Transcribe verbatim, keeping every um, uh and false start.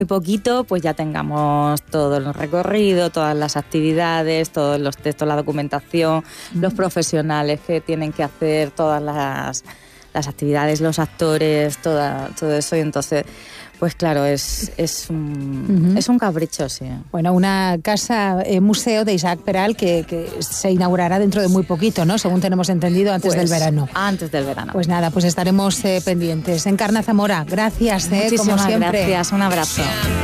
muy poquito, pues ya tengamos todo el recorrido, todas las actividades, todos los textos, la documentación, mm. los profesionales que tienen que hacer todas las, las actividades, los actores, toda, todo eso. Y entonces, pues claro, es, es, un, uh-huh. es un capricho, sí. Bueno, una casa eh, museo de Isaac Peral que, que se inaugurará dentro de muy poquito, ¿no? Según tenemos entendido, antes pues, del verano. Antes del verano. Pues nada, pues estaremos eh, pendientes. Encarna Zamora, gracias, eh, como siempre. Gracias, un abrazo.